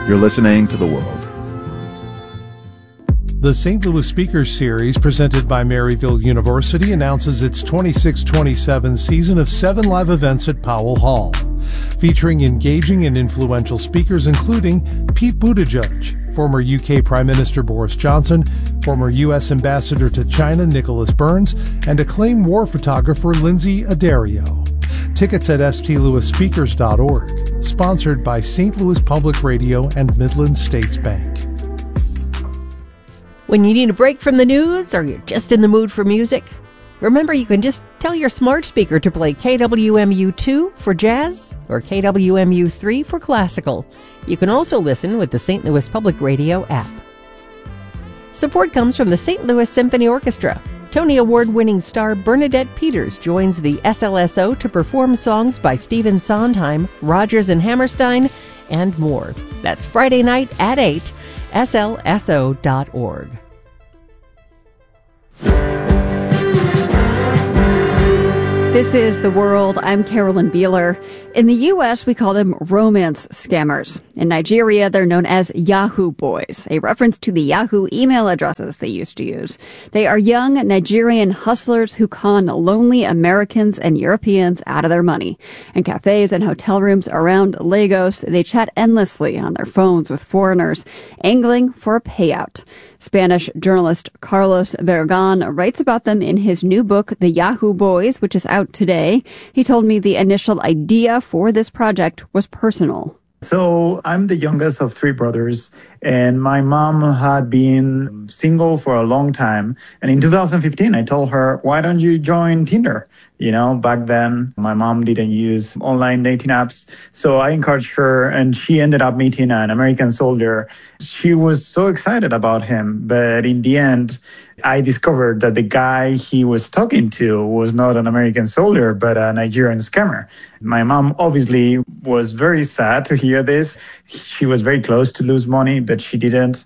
You're listening to The World. The St. Louis Speakers Series, presented by Maryville University, announces its 26-27 season of 7 live events at Powell Hall, featuring engaging and influential speakers including Pete Buttigieg, former UK Prime Minister Boris Johnson, former U.S. Ambassador to China Nicholas Burns, and acclaimed war photographer Lindsay Addario. Tickets at stlouisspeakers.org, sponsored by St. Louis Public Radio and Midland States Bank. When you need a break from the news or you're just in the mood for music, remember you can just tell your smart speaker to play KWMU2 for jazz or KWMU3 for classical. You can also listen with the St. Louis Public Radio app. Support comes from the St. Louis Symphony Orchestra. Tony Award-winning star Bernadette Peters joins the SLSO to perform songs by Stephen Sondheim, Rodgers and Hammerstein, and more. That's Friday night at 8, slso.org. This is The World. I'm Carolyn Beeler. In the U.S., we call them romance scammers. In Nigeria, they're known as Yahoo Boys, a reference to the Yahoo email addresses they used to use. They are young Nigerian hustlers who con lonely Americans and Europeans out of their money. In cafes and hotel rooms around Lagos, they chat endlessly on their phones with foreigners, angling for a payout. Spanish journalist Carlos Bergan writes about them in his new book, The Yahoo Boys, which is out today. He told me the initial idea for this project was personal. So I'm the youngest of 3 brothers, and my mom had been single for a long time. And in 2015, I told her, why don't you join Tinder? You know, back then, my mom didn't use online dating apps. So I encouraged her, and she ended up meeting an American soldier. She was so excited about him. But in the end, I discovered that the guy he was talking to was not an American soldier, but a Nigerian scammer. My mom obviously was very sad to hear this. She was very close to lose money, but she didn't.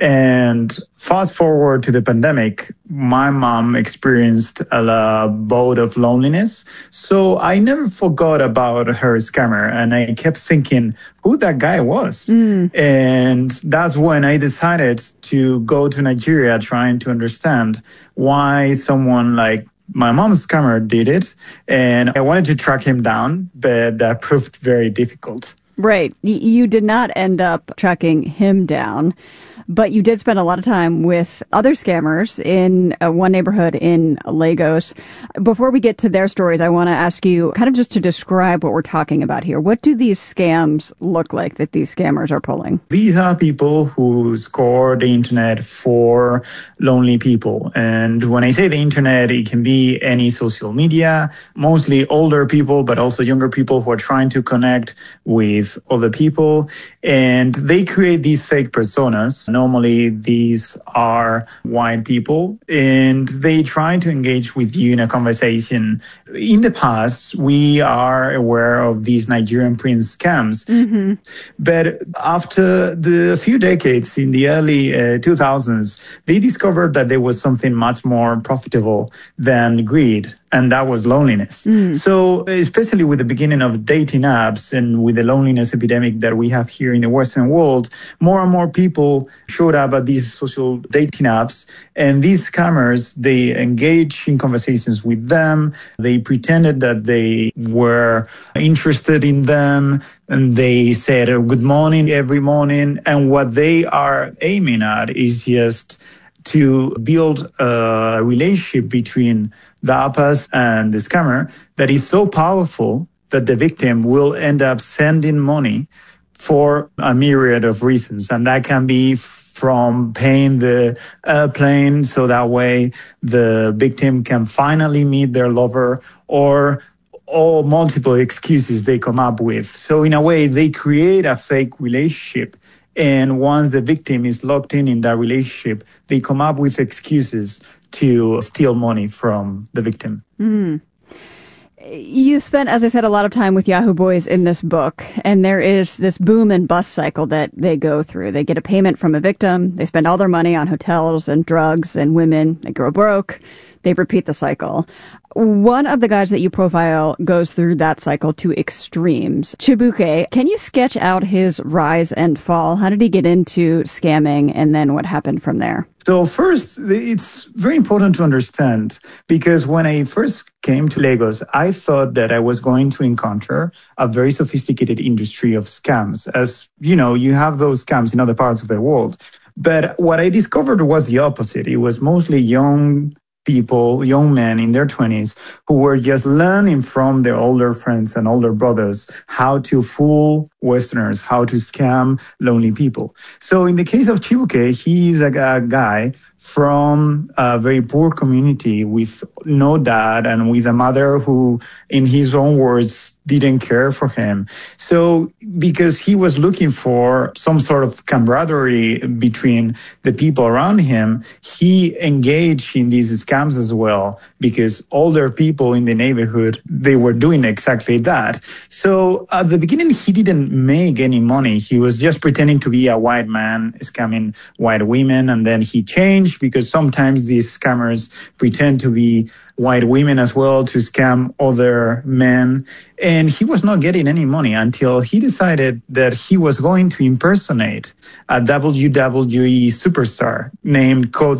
And fast forward to the pandemic, my mom experienced a bout of loneliness. So I never forgot about her scammer. And I kept thinking who that guy was. And that's when I decided to go to Nigeria trying to understand why someone like my mom's scammer did it. And I wanted to track him down, but that proved very difficult. Right. You did not end up tracking him down, but you did spend a lot of time with other scammers in one neighborhood in Lagos. Before we get to their stories, I want to ask you kind of just to describe what we're talking about here. What do these scams look like that these scammers are pulling? These are people who score the internet for lonely people. And when I say the internet, it can be any social media, mostly older people, but also younger people who are trying to connect with other people. And they create these fake personas. Normally, these are white people, and they try to engage with you in a conversation. In the past, we are aware of these Nigerian prince scams. But after the few decades in the early 2000s, they discovered that there was something much more profitable than greed. And that was loneliness. So especially with the beginning of dating apps and with the loneliness epidemic that we have here in the Western world, more and more people showed up at these social dating apps. And these scammers, they engage in conversations with them. They pretended that they were interested in them. And they said good morning every morning. And what they are aiming at is just to build a relationship between the person and the scammer that is so powerful that the victim will end up sending money for a myriad of reasons. And that can be from paying the airplane so that way the victim can finally meet their lover, or all multiple excuses they come up with. So in a way, they create a fake relationship. And once the victim is locked in that relationship, they come up with excuses to steal money from the victim. You spent, as I said, a lot of time with Yahoo Boys in this book, and there is this boom and bust cycle that they go through. They get a payment from a victim, they spend all their money on hotels and drugs and women, they go broke, they repeat the cycle. One of the guys that you profile goes through that cycle to extremes. Chibuke, can you sketch out his rise and fall? How did he get into scamming, and then what happened from there? So first, it's very important to understand, because when I first came to Lagos, I thought that I was going to encounter a very sophisticated industry of scams. As you know, you have those scams in other parts of the world. But what I discovered was the opposite. It was mostly young people, young men in their 20s, who were just learning from their older friends and older brothers how to fool Westerners, how to scam lonely people. So in the case of Chibuke, he's a guy from a very poor community with no dad and with a mother who, in his own words, didn't care for him. So because he was looking for some sort of camaraderie between the people around him, he engaged in these scams as well, because older people in the neighborhood, they were doing exactly that. So at the beginning, he didn't make any money. He was just pretending to be a white man, scamming white women. And then he changed, because sometimes these scammers pretend to be white women as well to scam other men. And he was not getting any money until he decided that he was going to impersonate a WWE superstar named Cody